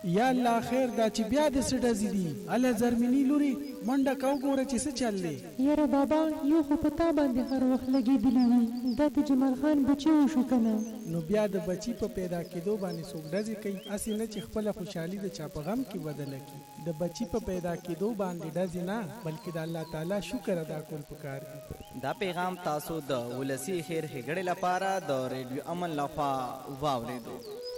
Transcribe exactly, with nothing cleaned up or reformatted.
یا الله خیر دا چې بیا د څه ډزې دي اله زرمینی لوري منډه کو ګوره چې څه چل دی. یاره بابا یو خو په تا باندې هر وخت لګېدلی وي دا د جمال خان بچی وشو که نه. نو بیا د بچی په پیدا کېدو باندې څوک ډزې کوي هسې نه چې خپله خوشحالي د چا په غم کې بدله کړي. د بچی په پیدا کېدو باندې ډزې نه بلکې د الله تعالی شکر ادا کول پکار دي. دا پیغام تاسو د ولسی خیر ښېګړې لپاره د ریډیو امن لخوا واورېدو.